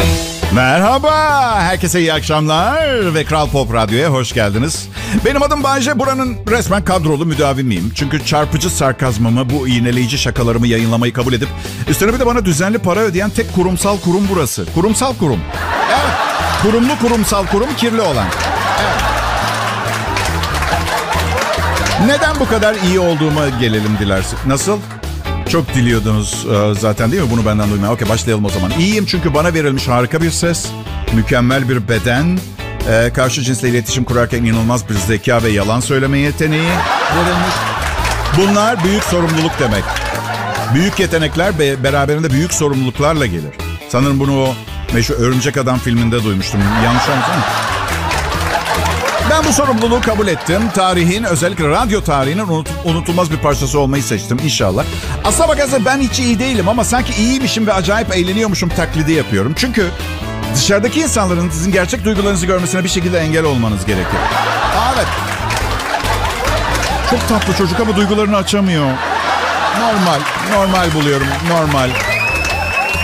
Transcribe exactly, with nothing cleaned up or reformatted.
Merhaba, herkese iyi akşamlar ve Kral Pop Radyo'ya hoş geldiniz. Benim adım Bayce, buranın resmen kadrolu müdavimiyim. Çünkü çarpıcı sarkazmımı, bu iğneleyici şakalarımı yayınlamayı kabul edip üstüne bir de bana düzenli para ödeyen tek kurumsal kurum burası. Kurumsal kurum. Evet, kurumlu kurumsal kurum, kirli olan. Evet. Neden bu kadar iyi olduğuma gelelim dilersin. Nasıl? Çok diliyordunuz zaten değil mi bunu benden duymaya? Okey, başlayalım o zaman. İyiyim çünkü bana verilmiş harika bir ses, mükemmel bir beden, karşı cinsle iletişim kurarken inanılmaz bir zeka ve yalan söyleme yeteneği verilmiş. Bunlar büyük sorumluluk demek. Büyük yetenekler beraberinde büyük sorumluluklarla gelir. Sanırım bunu o meşhur Örümcek Adam filminde duymuştum. Yanlış olmasın mı? Ben bu sorumluluğu kabul ettim. Tarihin, özellikle radyo tarihinin unut- unutulmaz bir parçası olmayı seçtim inşallah. Aslına bakarsanız ben hiç iyi değilim ama sanki iyiymişim ve acayip eğleniyormuşum taklidi yapıyorum. Çünkü dışarıdaki insanların sizin gerçek duygularınızı görmesine bir şekilde engel olmanız gerekiyor. Aa, evet. Çok tatlı çocuk ama duygularını açamıyor. Normal, normal buluyorum, normal.